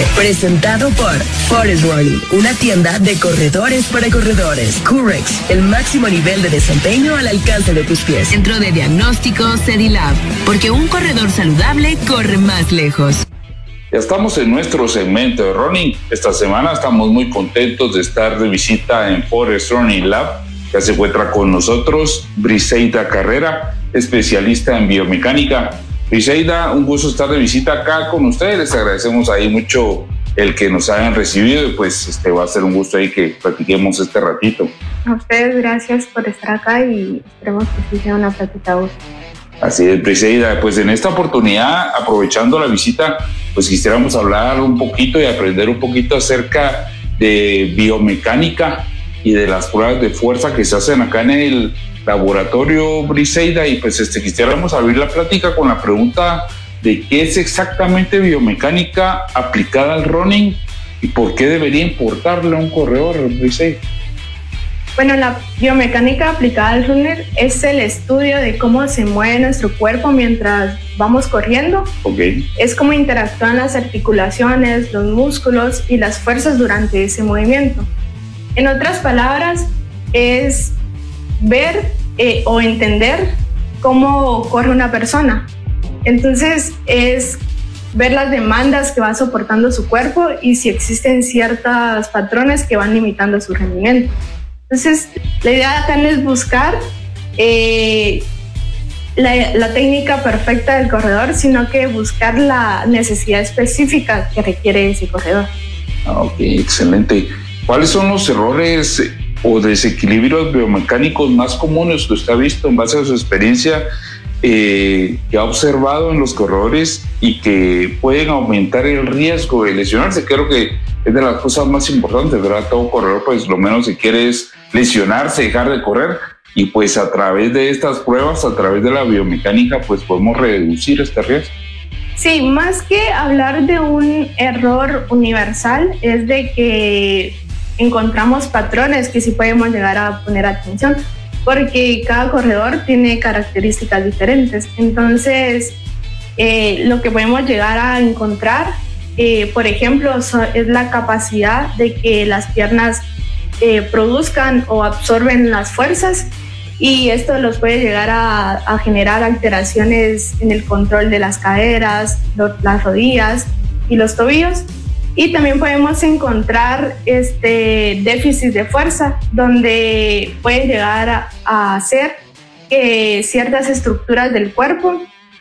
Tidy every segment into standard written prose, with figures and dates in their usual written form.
presentado por Forest Running, una tienda de corredores para corredores. Curex, el máximo nivel de desempeño al alcance de tus pies. Centro de Diagnóstico Cedilab, porque un corredor saludable corre más lejos. Ya estamos en nuestro segmento de running. Esta semana estamos muy contentos de estar de visita en Forest Running Lab. Ya se encuentra con nosotros Briseida Carrera, especialista en biomecánica. Briseida, un gusto estar de visita acá con ustedes. Les agradecemos ahí mucho el que nos hayan recibido y pues va a ser un gusto ahí que platiquemos este ratito. A ustedes gracias por estar acá y esperemos que sí sea una plática útil. Así es, Briseida, pues en esta oportunidad, aprovechando la visita, pues quisiéramos hablar un poquito y aprender un poquito acerca de biomecánica y de las pruebas de fuerza que se hacen acá en el laboratorio, Briseida, y pues quisiéramos abrir la plática con la pregunta de qué es exactamente biomecánica aplicada al running y por qué debería importarle a un corredor, Briseida. Bueno, la biomecánica aplicada al runner es el estudio de cómo se mueve nuestro cuerpo mientras vamos corriendo. Okay. Es cómo interactúan las articulaciones, los músculos y las fuerzas durante ese movimiento. En otras palabras, es ver o entender cómo corre una persona. Entonces, es ver las demandas que va soportando su cuerpo y si existen ciertos patrones que van limitando su rendimiento. Entonces, la idea acá no es buscar la técnica perfecta del corredor, sino que buscar la necesidad específica que requiere ese corredor. Ok, excelente. ¿Cuáles son los errores o desequilibrios biomecánicos más comunes que usted ha visto en base a su experiencia que ha observado en los corredores y que pueden aumentar el riesgo de lesionarse? Creo que es de las cosas más importantes, ¿verdad? Todo corredor, pues lo menos que quiere es lesionarse, dejar de correr, y pues a través de estas pruebas, a través de la biomecánica, pues podemos reducir este riesgo. Sí, más que hablar de un error universal, es de que encontramos patrones que sí podemos llegar a poner atención, porque cada corredor tiene características diferentes. Entonces, lo que podemos llegar a encontrar, por ejemplo, es la capacidad de que las piernas produzcan o absorben las fuerzas, y esto los puede llegar a generar alteraciones en el control de las caderas, las rodillas y los tobillos. Y también podemos encontrar déficit de fuerza, donde pueden llegar a hacer que ciertas estructuras del cuerpo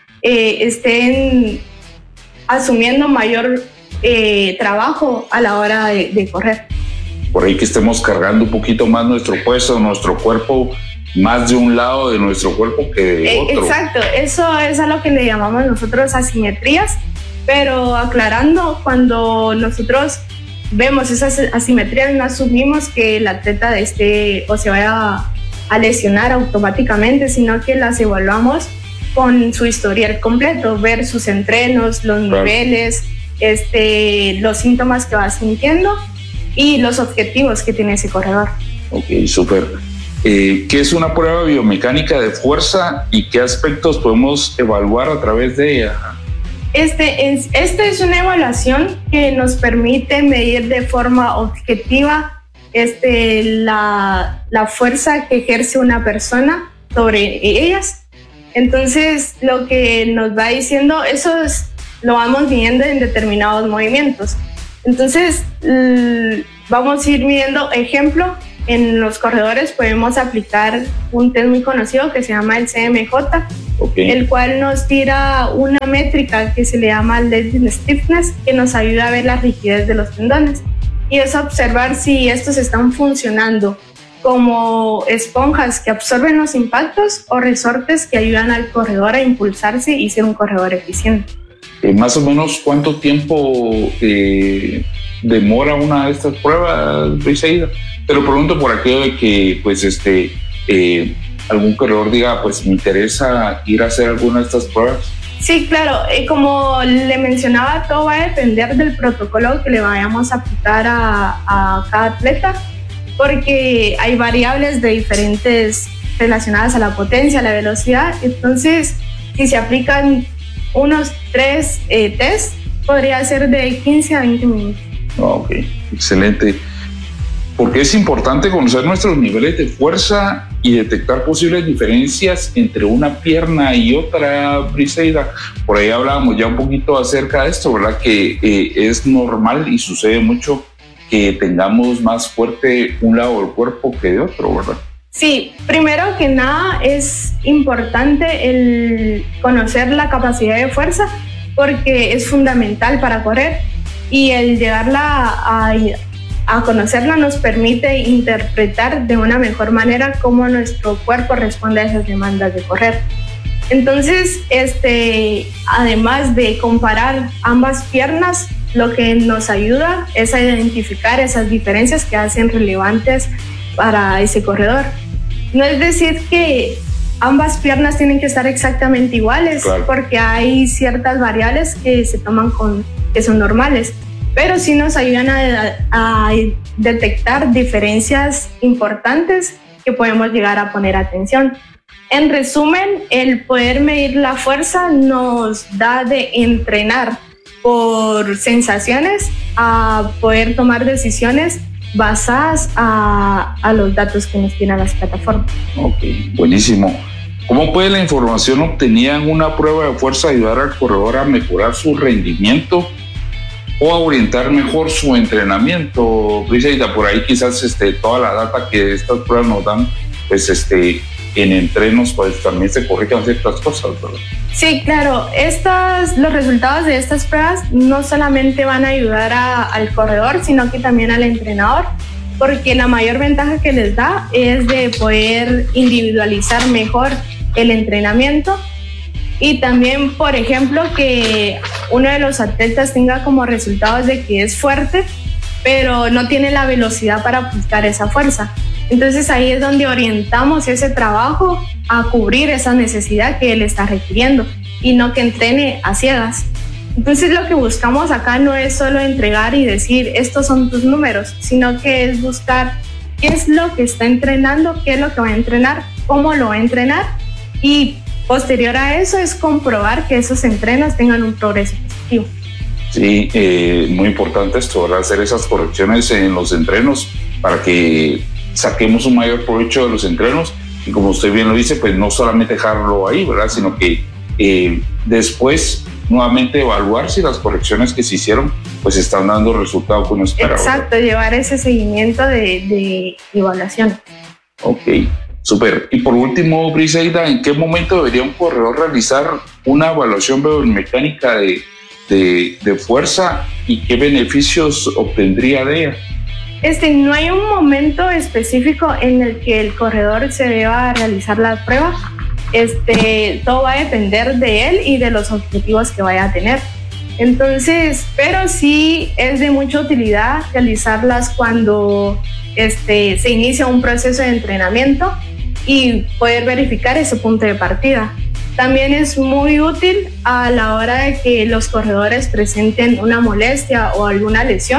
estén asumiendo mayor trabajo a la hora de correr. Por ahí que estemos cargando un poquito más nuestro peso, nuestro cuerpo, más de un lado de nuestro cuerpo que de otro. Exacto, eso es a lo que le llamamos nosotros asimetrías. Pero aclarando, cuando nosotros vemos esas asimetrías, no asumimos que el atleta o se vaya a lesionar automáticamente, sino que las evaluamos con su historial completo, ver sus entrenos, los niveles, los síntomas que va sintiendo y los objetivos que tiene ese corredor. Ok, súper. ¿Qué es una prueba biomecánica de fuerza y qué aspectos podemos evaluar a través de ella? Esta es una evaluación que nos permite medir de forma objetiva la fuerza que ejerce una persona sobre ellas. Entonces, lo que nos va diciendo, lo vamos midiendo en determinados movimientos. Entonces, vamos a ir midiendo, ejemplo, en los corredores podemos aplicar un test muy conocido que se llama el CMJ, okay, el cual nos tira una métrica que se le llama Leg Stiffness, que nos ayuda a ver la rigidez de los tendones, y es observar si estos están funcionando como esponjas que absorben los impactos o resortes que ayudan al corredor a impulsarse y ser un corredor eficiente. Más o menos, ¿cuánto tiempo demora una de estas pruebas, Briseida? Te lo pregunto por aquello de que pues algún corredor diga, pues me interesa ir a hacer alguna de estas pruebas. Sí, claro. Como le mencionaba, todo va a depender del protocolo que le vayamos a aplicar a cada atleta, porque hay variables de diferentes relacionadas a la potencia, a la velocidad. Entonces, si se aplican unos 3 tests, podría ser de 15 a 20 minutos. Ok, excelente. Porque es importante conocer nuestros niveles de fuerza y detectar posibles diferencias entre una pierna y otra, Briseida. Por ahí hablábamos ya un poquito acerca de esto, ¿verdad? Que es normal y sucede mucho que tengamos más fuerte un lado del cuerpo que de otro, ¿verdad? Sí, primero que nada es importante el conocer la capacidad de fuerza porque es fundamental para correr y el llegarla a conocerla nos permite interpretar de una mejor manera cómo nuestro cuerpo responde a esas demandas de correr. Entonces, además de comparar ambas piernas, lo que nos ayuda es a identificar esas diferencias que hacen relevantes para ese corredor. No es decir que ambas piernas tienen que estar exactamente iguales, claro, porque hay ciertas variables que se toman que son normales, pero sí nos ayudan a detectar diferencias importantes que podemos llegar a poner atención. En resumen, el poder medir la fuerza nos da de entrenar por sensaciones a poder tomar decisiones basadas a los datos que nos tienen las plataformas. Ok, buenísimo. ¿Cómo puede la información obtenida en una prueba de fuerza ayudar al corredor a mejorar su rendimiento o a orientar mejor su entrenamiento? Briseida, por ahí quizás toda la data que estas pruebas nos dan, pues en entrenos pues también se corrijan ciertas cosas, ¿verdad? Sí, claro. Los resultados de estas pruebas no solamente van a ayudar al corredor, sino que también al entrenador, porque la mayor ventaja que les da es de poder individualizar mejor el entrenamiento y también, por ejemplo, que uno de los atletas tenga como resultados de que es fuerte, pero no tiene la velocidad para aplicar esa fuerza. Entonces ahí es donde orientamos ese trabajo a cubrir esa necesidad que él está requiriendo y no que entrene a ciegas. Entonces lo que buscamos acá no es solo entregar y decir estos son tus números, sino que es buscar qué es lo que está entrenando, qué es lo que va a entrenar, cómo lo va a entrenar y posterior a eso es comprobar que esos entrenos tengan un progreso positivo. Sí, muy importante esto, ¿verdad? Hacer esas correcciones en los entrenos para que saquemos un mayor provecho de los entrenos y como usted bien lo dice, pues no solamente dejarlo ahí, ¿verdad? Sino que después nuevamente evaluar si las correcciones que se hicieron pues están dando el resultado que uno espera. Exacto, ¿verdad? Llevar ese seguimiento de evaluación. Ok, súper. Y por último, Briseida, ¿en qué momento debería un corredor realizar una evaluación biomecánica de fuerza y qué beneficios obtendría de ella? No hay un momento específico en el que el corredor se deba realizar la prueba. Todo va a depender de él y de los objetivos que vaya a tener. Entonces, pero sí es de mucha utilidad realizarlas cuando se inicia un proceso de entrenamiento y poder verificar ese punto de partida. También es muy útil a la hora de que los corredores presenten una molestia o alguna lesión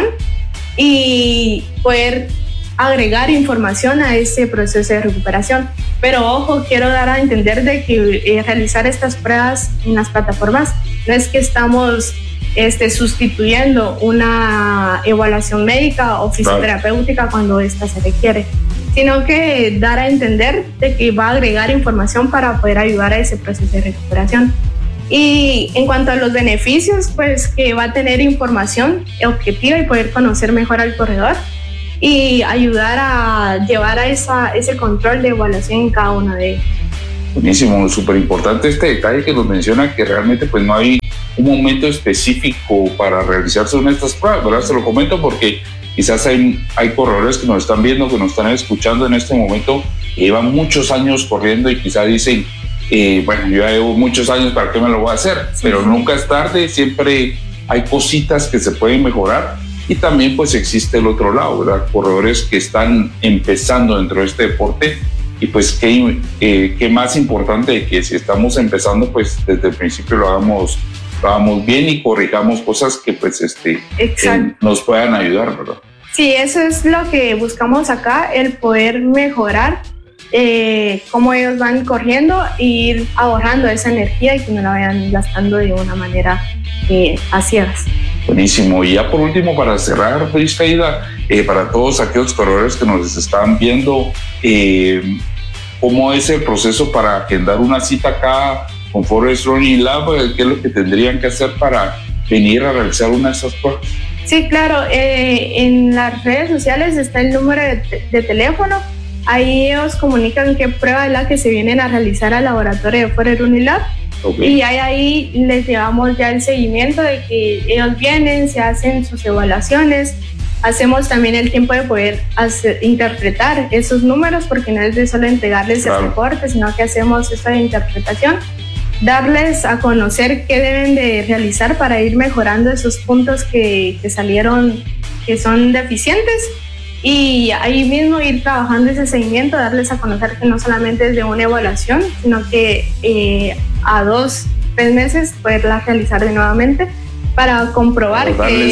y poder agregar información a ese proceso de recuperación. Pero ojo, quiero dar a entender de que realizar estas pruebas en las plataformas no es que estamos sustituyendo una evaluación médica o fisioterapéutica cuando esta se requiere, sino que dar a entender de que va a agregar información para poder ayudar a ese proceso de recuperación. Y en cuanto a los beneficios, pues que va a tener información objetiva y poder conocer mejor al corredor y ayudar a llevar a ese control de evaluación en cada uno de ellos. Buenísimo, súper importante este detalle que nos menciona, que realmente pues no hay un momento específico para realizarse una de estas pruebas, ¿verdad? Se lo comento porque quizás hay corredores que nos están viendo, que nos están escuchando en este momento, que llevan muchos años corriendo y quizás dicen, bueno, yo ya llevo muchos años, ¿para qué me lo voy a hacer? Sí, pero nunca es tarde, siempre hay cositas que se pueden mejorar y también pues existe el otro lado, ¿verdad? Corredores que están empezando dentro de este deporte y pues qué más importante que si estamos empezando pues desde el principio lo hagamos bien y corrijamos cosas que pues nos puedan ayudar, ¿verdad? Sí, eso es lo que buscamos acá, el poder mejorar cómo ellos van corriendo e ir ahorrando esa energía y que no la vayan gastando de una manera a ciegas. Buenísimo. Y ya por último, para cerrar, Frieda, para todos aquellos corredores que nos están viendo, ¿cómo es el proceso para agendar una cita acá con Forest Running Lab? ¿Qué es lo que tendrían que hacer para venir a realizar una de esas pruebas? Sí, claro. En las redes sociales está el número de teléfono. Ahí ellos comunican qué prueba es la que se vienen a realizar al laboratorio de Forest Running Lab. Okay. Y ahí les llevamos ya el seguimiento de que ellos vienen, se hacen sus evaluaciones. Hacemos también el tiempo de poder interpretar esos números, porque no es de solo entregarles el reporte, sino que hacemos esta interpretación, darles a conocer qué deben de realizar para ir mejorando esos puntos que salieron, que son deficientes, y ahí mismo ir trabajando ese seguimiento, darles a conocer que no solamente es de una evaluación, sino que a 2-3 meses poderla realizar de nuevamente para comprobar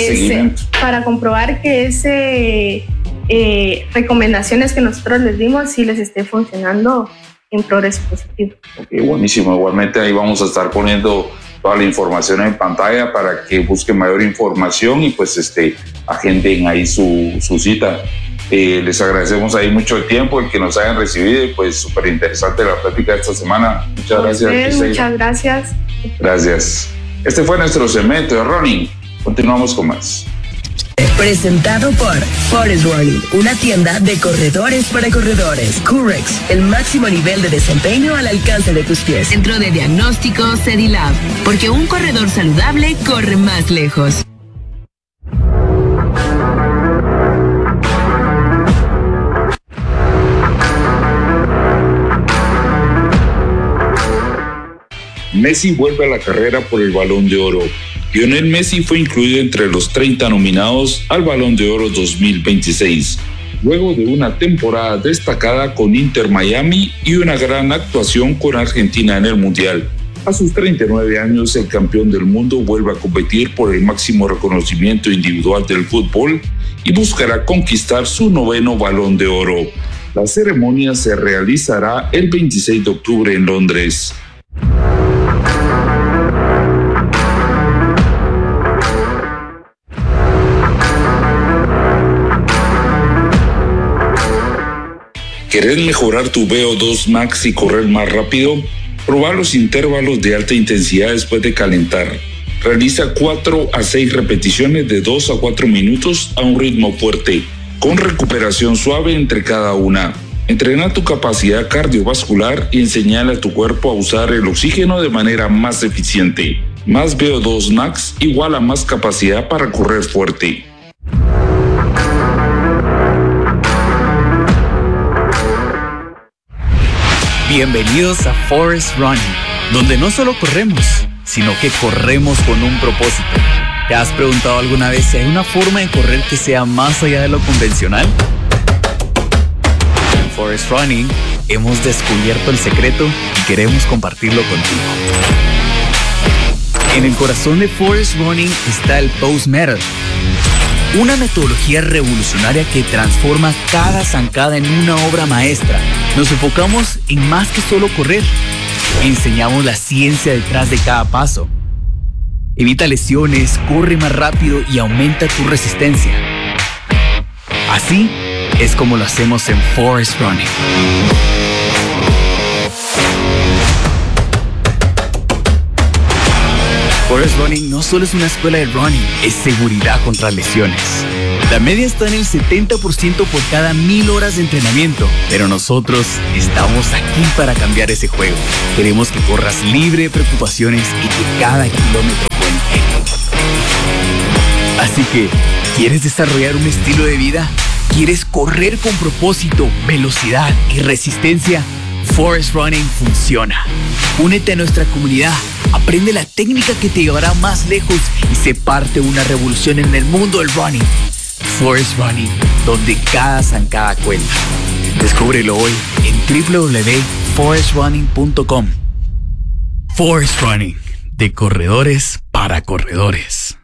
que ese recomendaciones que nosotros les dimos sí les esté funcionando en progreso positivo. Okay, buenísimo. Igualmente ahí vamos a estar poniendo toda la información en pantalla para que busquen mayor información y pues agenden ahí su cita. Les agradecemos ahí mucho el tiempo, el que nos hayan recibido, y pues súper interesante la plática de esta semana. Muchas gracias. Muchas gracias. Gracias. Este fue nuestro segmento de Running. Continuamos con más. Presentado por Forest Running, una tienda de corredores para corredores. Curex, el máximo nivel de desempeño al alcance de tus pies. Centro de Diagnóstico Sedilab, porque un corredor saludable corre más lejos. Messi vuelve a la carrera por el Balón de Oro. Lionel Messi fue incluido entre los 30 nominados al Balón de Oro 2026, luego de una temporada destacada con Inter Miami y una gran actuación con Argentina en el Mundial. A sus 39 años, el campeón del mundo vuelve a competir por el máximo reconocimiento individual del fútbol y buscará conquistar su 9º Balón de Oro. La ceremonia se realizará el 26 de octubre en Londres. ¿Querés mejorar tu VO2 max y correr más rápido? Proba los intervalos de alta intensidad después de calentar. Realiza 4 a 6 repeticiones de 2 a 4 minutos a un ritmo fuerte, con recuperación suave entre cada una. Entrena tu capacidad cardiovascular y enseñale a tu cuerpo a usar el oxígeno de manera más eficiente. Más VO2 max igual a más capacidad para correr fuerte. Bienvenidos a Forest Running, donde no solo corremos, sino que corremos con un propósito. ¿Te has preguntado alguna vez si hay una forma de correr que sea más allá de lo convencional? En Forest Running hemos descubierto el secreto y queremos compartirlo contigo. En el corazón de Forest Running está el Post Method, una metodología revolucionaria que transforma cada zancada en una obra maestra. Nos enfocamos en más que solo correr. Enseñamos la ciencia detrás de cada paso. Evita lesiones, corre más rápido y aumenta tu resistencia. Así es como lo hacemos en Forest Running. Forest Running no solo es una escuela de running, es seguridad contra lesiones. La media está en el 70% por cada 1000 horas de entrenamiento, pero nosotros estamos aquí para cambiar ese juego. Queremos que corras libre de preocupaciones y que cada kilómetro cuente. Así que, ¿quieres desarrollar un estilo de vida? ¿Quieres correr con propósito, velocidad y resistencia? Forest Running funciona. Únete a nuestra comunidad, aprende la técnica que te llevará más lejos y sé parte de una revolución en el mundo del running. Forest Running, donde cada zancada cuenta. Descúbrelo hoy en www.forestrunning.com. Forest Running, de corredores para corredores.